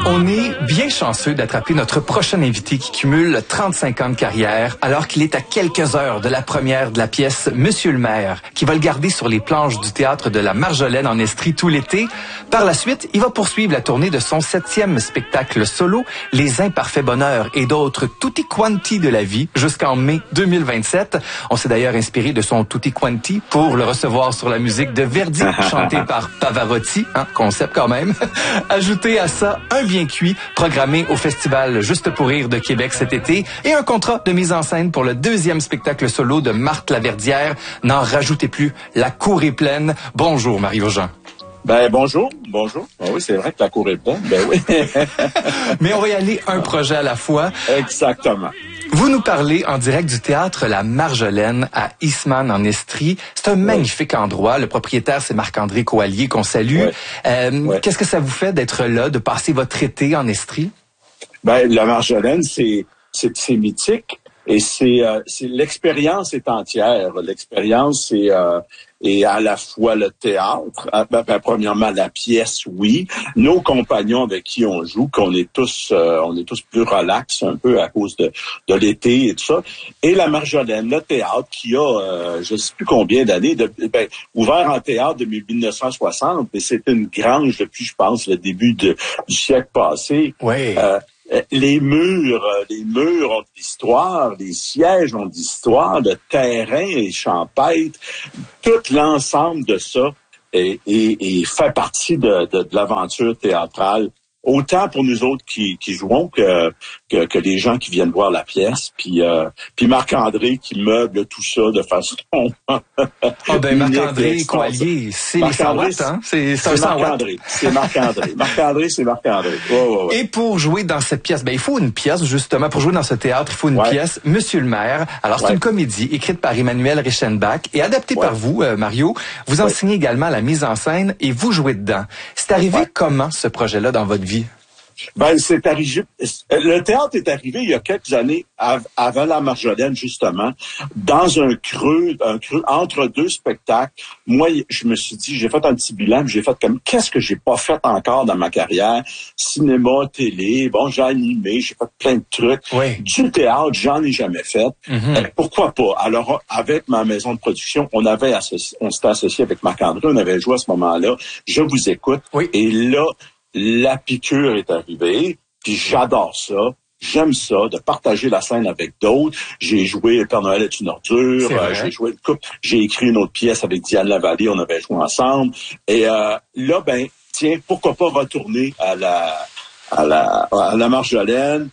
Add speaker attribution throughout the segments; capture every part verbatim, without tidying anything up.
Speaker 1: On est bien chanceux d'attraper notre prochain invité qui cumule trente-cinq ans de carrière alors qu'il est à quelques heures de la première de la pièce Monsieur le maire, qui va le garder sur les planches du théâtre de la Marjolaine en Estrie tout l'été. Par la suite, il va poursuivre la tournée de son septième spectacle solo, Les Imparfaits Bonheurs et d'autres tutti quanti de la vie, jusqu'en mai deux mille vingt-sept. On s'est d'ailleurs inspiré de son tutti quanti pour le recevoir sur la musique de Verdi, chantée par Pavarotti, hein, concept quand même. Ajouté à ça, un bien cuit, programmé au Festival Juste pour rire de Québec cet été, et un contrat de mise en scène pour le deuxième spectacle solo de Marthe Laverdière. N'en rajoutez plus, la cour est pleine. Bonjour Mario-Jean.
Speaker 2: Ben bonjour, bonjour. Ben oui, c'est vrai que la cour est pleine, ben oui.
Speaker 1: Mais on va y aller un projet à la fois.
Speaker 2: Exactement.
Speaker 1: Vous nous parlez en direct du théâtre La Marjolaine à Eastman en Estrie. C'est un magnifique oui. endroit. Le propriétaire, c'est Marc-André Coallier, qu'on salue. Oui. Euh, oui. Qu'est-ce que ça vous fait d'être là, de passer votre été en Estrie?
Speaker 2: Ben, La Marjolaine, c'est, c'est, c'est mythique. Et c'est, euh, c'est l'expérience est entière. L'expérience c'est euh, est à la fois le théâtre, ben, ben, premièrement la pièce, oui, nos compagnons avec qui on joue, qu'on est tous, euh, on est tous plus relax un peu à cause de, de l'été et tout ça, et la Marjolaine, le théâtre qui a, euh, je sais plus combien d'années, de, ben, ouvert en théâtre depuis dix-neuf cent soixante, mais c'est une grange depuis, je pense, le début de, du siècle passé.
Speaker 1: Oui.
Speaker 2: Euh, Les murs, les murs ont de l'histoire, les sièges ont de l'histoire, le terrain est champêtre, tout l'ensemble de ça est, est, est fait partie de, de, de l'aventure théâtrale. Autant pour nous autres qui, qui jouons que, que que les gens qui viennent voir la pièce, puis euh, puis Marc-André qui meuble tout ça de façon.
Speaker 1: Ah oh ben Marc-André Coallier, c'est les cent watts, hein. C'est
Speaker 2: c'est, c'est Marc-André, c'est Marc-André. Marc-André, c'est Marc-André. Ouais, ouais, ouais.
Speaker 1: Et pour jouer dans cette pièce, ben il faut une pièce justement pour jouer dans ce théâtre, il faut une ouais. pièce. Monsieur le maire. Alors c'est ouais. une comédie écrite par Emmanuel Reichenbach et adaptée ouais. par vous, euh, Mario. Vous enseignez ouais. également la mise en scène et vous jouez dedans. C'est arrivé ouais. comment ce projet-là dans votre vie?
Speaker 2: Ben, c'est arrivé. Le théâtre est arrivé il y a quelques années avant la Marjolaine, justement, dans un creux, un creux entre deux spectacles. Moi, je me suis dit, j'ai fait un petit bilan, j'ai fait comme qu'est-ce que j'ai pas fait encore dans ma carrière, cinéma, télé. Bon, j'ai animé, j'ai fait plein de trucs.
Speaker 1: Oui.
Speaker 2: Du théâtre, j'en ai jamais fait.
Speaker 1: Mm-hmm.
Speaker 2: Euh, pourquoi pas? Alors, avec ma maison de production, on avait associé, on s'était associé avec Marc-André, on avait joué à ce moment-là. Je vous écoute.
Speaker 1: Oui.
Speaker 2: Et là. La piqûre est arrivée, puis j'adore ça. J'aime ça, de partager la scène avec d'autres. J'ai joué Père Noël est une ordure, euh, j'ai joué une coupe, j'ai écrit une autre pièce avec Diane Lavallée, on avait joué ensemble. Et euh, là, ben, tiens, pourquoi pas retourner à la à la à la Marjolaine.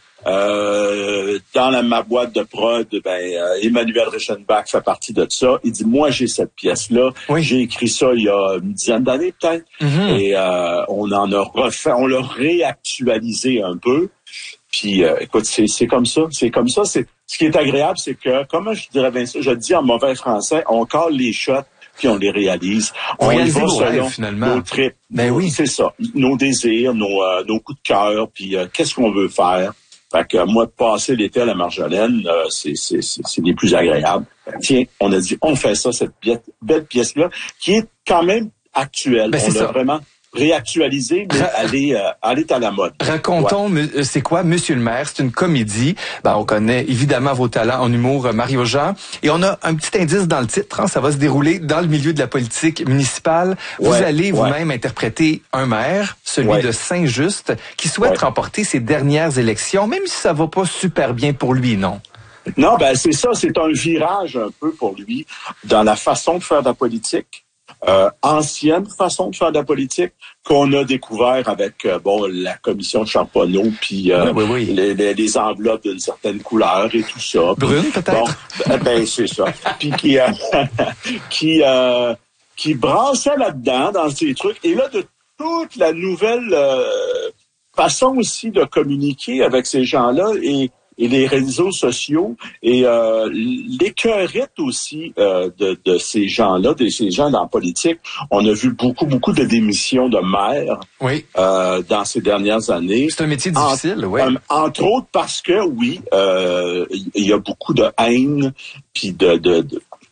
Speaker 2: Euh, dans la, ma boîte de prod, ben euh, Emmanuel Reichenbach fait partie de ça. Il dit, moi, j'ai cette pièce-là.
Speaker 1: Oui.
Speaker 2: J'ai écrit ça il y a une dizaine d'années, peut-être. Mm-hmm. Et euh, on en a refait, on l'a réactualisé un peu. Puis, euh, écoute, c'est, c'est comme ça. C'est comme ça. C'est, ce qui est agréable, c'est que, comment je dirais bien ça, je le dis en mauvais français, on colle les shots puis on les réalise.
Speaker 1: On, on
Speaker 2: y va
Speaker 1: selon
Speaker 2: rêves,
Speaker 1: finalement.
Speaker 2: Nos trips.
Speaker 1: Ben
Speaker 2: nos,
Speaker 1: oui.
Speaker 2: C'est ça. Nos désirs, nos, euh, nos coups de cœur, puis euh, qu'est-ce qu'on veut faire. Fait que moi, passer l'été à la Marjolaine, euh, c'est, c'est, c'est, c'est les plus agréables. Tiens, on a dit, on fait ça, cette belle, belle pièce-là, qui est quand même actuelle.
Speaker 1: Ben,
Speaker 2: on l'a
Speaker 1: ça.
Speaker 2: vraiment réactualisée, mais Ra- elle, est, euh, elle est à la mode.
Speaker 1: Racontons, ouais. c'est quoi Monsieur le maire? C'est une comédie. Ben, on connaît évidemment vos talents en humour, Mario-Jean. Et on a un petit indice dans le titre. Hein, ça va se dérouler dans le milieu de la politique municipale. Vous ouais, allez ouais. vous-même interpréter un maire, celui ouais. de Saint-Just, qui souhaite ouais. remporter ses dernières élections, même si ça va pas super bien pour lui, non?
Speaker 2: Non, ben c'est ça. C'est un virage un peu pour lui dans la façon de faire de la politique. Euh, ancienne façon de faire de la politique qu'on a découvert avec euh, bon la commission de Charbonneau puis euh,
Speaker 1: oui, oui, oui.
Speaker 2: Les, les, les enveloppes d'une certaine couleur et tout ça.
Speaker 1: Brune peut-être.
Speaker 2: Bon, ben, ben c'est ça. Puis qui euh, qui euh, qui brassait là-dedans dans ces trucs et là de toute la nouvelle euh, façon aussi de communiquer avec ces gens-là et et les réseaux sociaux et euh, l'écœurite aussi euh, de, de ces gens-là, de ces gens dans la politique. On a vu beaucoup, beaucoup de démissions de maires
Speaker 1: oui.
Speaker 2: euh, dans ces dernières années.
Speaker 1: C'est un métier difficile, oui.
Speaker 2: Euh, entre autres parce que, oui, euh, il y a beaucoup de haine puis de, de, de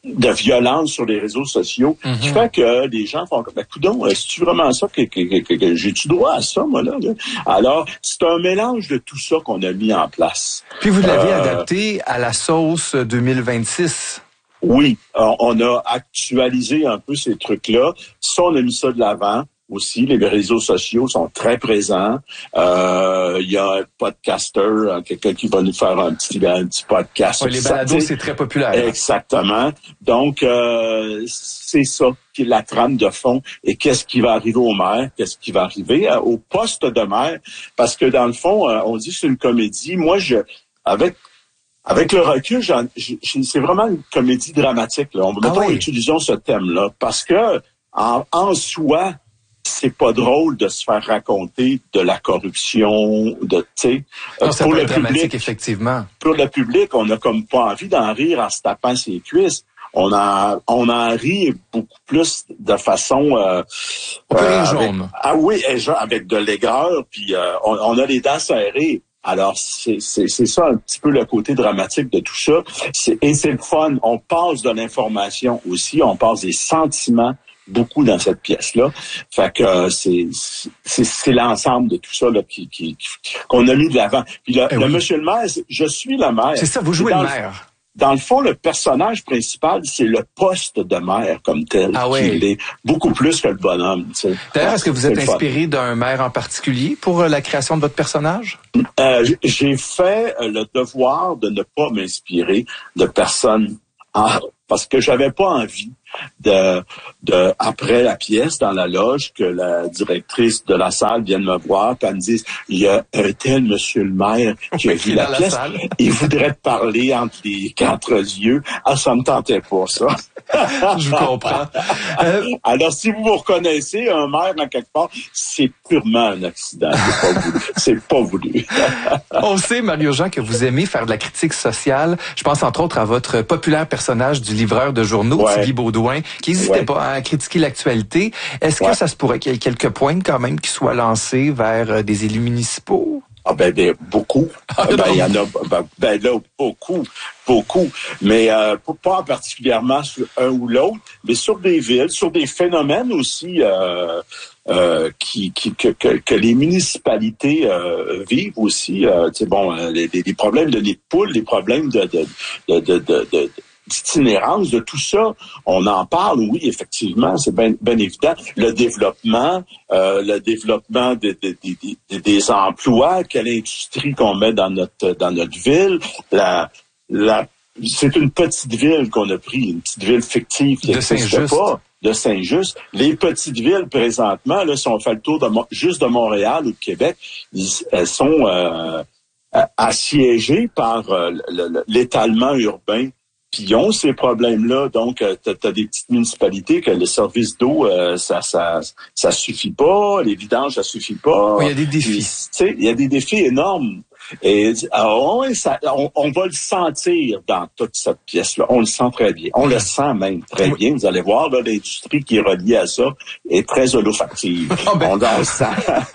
Speaker 2: de violence sur les réseaux sociaux, mm-hmm. qui fait que les gens font comme, ben, coudonc, est-ce vraiment ça que, que, que, que j'ai-tu droit à ça, moi, là? là? Alors, c'est un mélange de tout ça qu'on a mis en place.
Speaker 1: Puis vous l'avez euh, adapté à la sauce deux mille vingt-six.
Speaker 2: Oui, on a actualisé un peu ces trucs-là. Ça, on a mis ça de l'avant. Aussi, les réseaux sociaux sont très présents. Euh, il y a un podcaster, quelqu'un qui va nous faire un petit, un petit podcast.
Speaker 1: Oui, les balados, c'est très populaire.
Speaker 2: Exactement. Donc, euh, c'est ça qui est la trame de fond. Et qu'est-ce qui va arriver au maire? Qu'est-ce qui va arriver euh, au poste de maire? Parce que dans le fond, euh, on dit que c'est une comédie. Moi, je, avec avec le recul, j'en, j'ai, c'est vraiment une comédie dramatique. Là. On, ah mettons, oui. Utilisons ce thème-là. Parce que en, en soi, c'est pas drôle de se faire raconter de la corruption, de, tu sais,
Speaker 1: euh, pour le public, effectivement.
Speaker 2: Pour le public, on a comme pas envie d'en rire en se tapant ses cuisses. On en, on en rit beaucoup plus de façon. Euh,
Speaker 1: on peut rire
Speaker 2: euh,
Speaker 1: jaune.
Speaker 2: Ah oui, avec de l'aigreur, puis euh, on, on a les dents serrées. Alors, c'est, c'est, c'est ça un petit peu le côté dramatique de tout ça. C'est, et c'est le fun. On passe de l'information aussi, on passe des sentiments beaucoup dans cette pièce-là. Fait que euh, c'est, c'est c'est l'ensemble de tout ça là qui, qui, qui qu'on a mis de l'avant. Puis le, eh oui. le monsieur le maire, je suis le maire.
Speaker 1: C'est ça, vous jouez le maire.
Speaker 2: Dans le fond, le personnage principal, c'est le poste de maire comme tel.
Speaker 1: Ah oui.
Speaker 2: Il est beaucoup plus que le bonhomme. Tu sais.
Speaker 1: D'ailleurs, est-ce que vous êtes inspiré d'un maire en particulier pour la création de votre personnage?
Speaker 2: Euh, j'ai fait le devoir de ne pas m'inspirer de personnes en, parce que j'avais pas envie de, de après la pièce dans la loge que la directrice de la salle vienne me voir et me dise il y a un tel monsieur le maire qui a vu la pièce, la il voudrait te parler entre les quatre yeux. Ah, ça me tentait pas ça.
Speaker 1: Je comprends.
Speaker 2: Euh... Alors si vous vous reconnaissez un maire en quelque part, c'est purement un accident, c'est pas voulu. C'est pas voulu.
Speaker 1: On sait, Mario-Jean, que vous aimez faire de la critique sociale. Je pense entre autres à votre populaire personnage du livreur de journaux, ouais. Thierry Baudouin, qui n'hésitait ouais. pas à critiquer l'actualité. Est-ce ouais. que ça se pourrait qu'il y ait quelques pointes quand même qui soient lancées vers des élus municipaux?
Speaker 2: Ah ben, ben beaucoup. Ah, ben il y en a ben, ben là beaucoup, beaucoup. Mais euh, pas particulièrement sur un ou l'autre, mais sur des villes, sur des phénomènes aussi euh, euh, qui, qui que, que, que les municipalités euh, vivent aussi. Euh, tu sais bon, les, les problèmes de nid de poule, les problèmes de de de de, de, de d'itinérance, de tout ça, on en parle, oui, effectivement, c'est bien ben évident. Le développement, euh, le développement de, de, de, de, des emplois, quelle industrie qu'on met dans notre dans notre ville, la la c'est une petite ville qu'on a pris, une petite ville fictive qui n'existe pas, de Saint-Just. Les petites villes, présentement, là, si on fait le tour de juste de Montréal ou de Québec, ils, elles sont euh, assiégées par euh, l'étalement urbain. Puis ils ont ces problèmes-là, donc euh, t'as, t'as des petites municipalités que le service d'eau, euh, ça, ça, ça suffit pas, les vidanges, ça suffit pas.
Speaker 1: Oui, il y a des défis.
Speaker 2: Tu sais, il y a des défis énormes. Et alors, ça, on, on va le sentir dans toute cette pièce-là. On le sent très bien. On le sent même très oui. bien. Vous allez voir, là, l'industrie qui est reliée à ça est très olfactive. Oh ben. On le sent.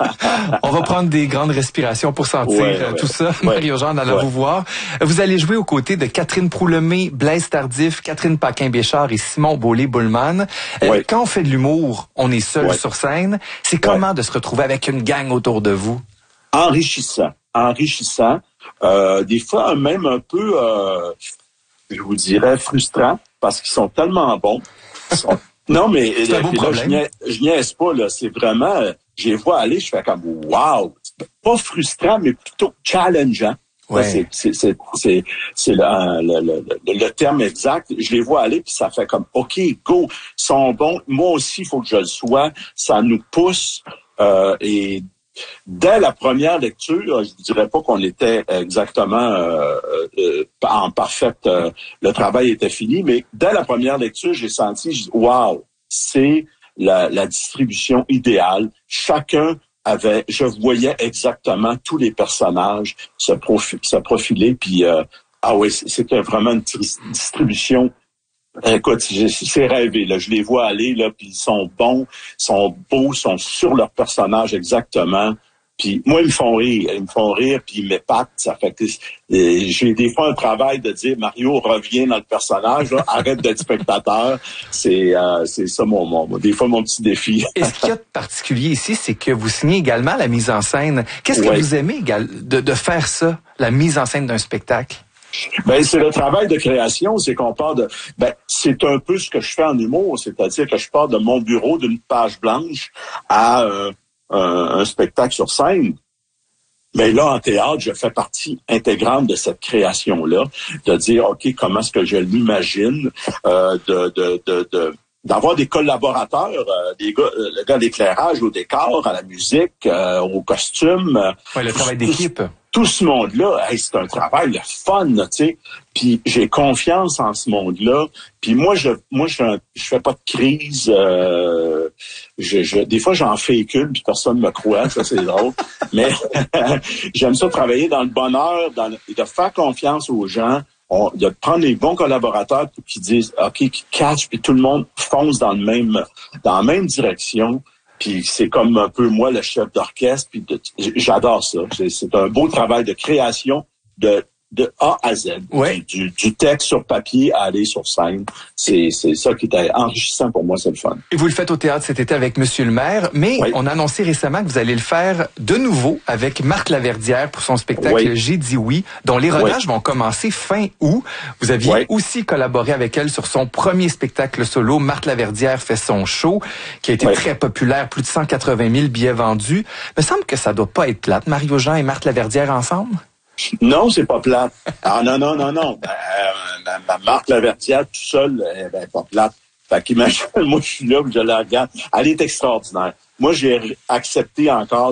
Speaker 1: On va prendre des grandes respirations pour sentir ouais, ouais. tout ça. Ouais. Mario-Jean, en allant ouais. vous voir. Vous allez jouer aux côtés de Catherine Proulemé, Blaise Tardif, Catherine Paquin-Béchard et Simon Beaulieu-Boulman. Ouais. Quand on fait de l'humour, on est seul ouais. sur scène. C'est comment ouais. de se retrouver avec une gang autour de vous?
Speaker 2: Enrichissant. enrichissant, euh, des fois même un peu, euh, je vous dirais, frustrant, parce qu'ils sont tellement bons. Ils sont... Non, mais
Speaker 1: c'est un beau
Speaker 2: là, je, niaise, je niaise pas, là, c'est vraiment, je les vois aller, je fais comme, wow! Pas frustrant, mais plutôt challengeant. Ouais. Ça, c'est, c'est, c'est, c'est, c'est le, le, le, le terme exact. Je les vois aller, puis ça fait comme, OK, go, ils sont bons. Moi aussi, il faut que je le sois. Ça nous pousse. Euh, et dès la première lecture, je ne dirais pas qu'on était exactement euh, euh, en parfaite... Euh, le travail était fini, mais dès la première lecture, j'ai senti, je dis, wow, c'est la, la distribution idéale. Chacun avait... Je voyais exactement tous les personnages se, profi- se profiler, puis euh, ah oui, c'était vraiment une distribution... Écoute, c'est rêvé, là. Je les vois aller, là, puis ils sont bons, sont beaux, sont sur leur personnage exactement. Puis moi, ils me font rire. Ils me font rire, puis ils m'épatent. Ça fait que euh, j'ai des fois un travail de dire, Mario, reviens dans le personnage, là, arrête d'être spectateur. C'est euh, c'est ça mon, mon, des fois mon petit défi.
Speaker 1: Et ce qu'il y a de particulier ici, c'est que vous signez également la mise en scène. Qu'est-ce que
Speaker 2: ouais.
Speaker 1: vous aimez de, de faire ça, la mise en scène d'un spectacle?
Speaker 2: Ben c'est le travail de création, c'est qu'on part de ben c'est un peu ce que je fais en humour, c'est-à-dire que je pars de mon bureau d'une page blanche à euh, un, un spectacle sur scène. Mais là, en théâtre, je fais partie intégrante de cette création-là, de dire OK, comment est-ce que je l'imagine, euh, de, de, de, de d'avoir des collaborateurs, euh, des gars, euh, le gars à l'éclairage, au décor, à la musique, euh, au costume.
Speaker 1: Ouais, le travail d'équipe.
Speaker 2: Tout ce monde-là, hey, c'est un travail le fun, tu sais. Puis j'ai confiance en ce monde-là. Puis moi, je, moi, je, je fais pas de crise. Euh, je, je, des fois, j'en fais une, puis personne me croit. Ça, c'est drôle. Mais j'aime ça travailler dans le bonheur, dans le, de faire confiance aux gens. On, de prendre les bons collaborateurs qui disent OK, qui catchent, puis tout le monde fonce dans le même, dans la même direction. Puis c'est comme un peu moi le chef d'orchestre. Puis de, j'adore ça. C'est, c'est un beau travail de création de de A à Z,
Speaker 1: ouais.
Speaker 2: du, du, du texte sur papier à aller sur scène. C'est, c'est ça qui est enrichissant pour moi, c'est le fun.
Speaker 1: Et vous le faites au théâtre cet été avec Monsieur le maire, mais oui. on a annoncé récemment que vous allez le faire de nouveau avec Marthe Laverdière pour son spectacle oui. J'ai dit oui, dont les rodages oui. vont commencer fin août. Vous aviez oui. aussi collaboré avec elle sur son premier spectacle solo, Marthe Laverdière fait son show, qui a été oui. très populaire, plus de cent quatre-vingt mille billets vendus. Il me semble que ça doit pas être plate, Mario Jean et Marthe Laverdière ensemble?
Speaker 2: Non, c'est pas plate. Ah non, non, non, non. Ben, euh, ma Marthe Laverdière tout seul, elle ben, pas plate. Fait qu'imagine, moi je suis là, je la regarde. Elle est extraordinaire. Moi, j'ai accepté encore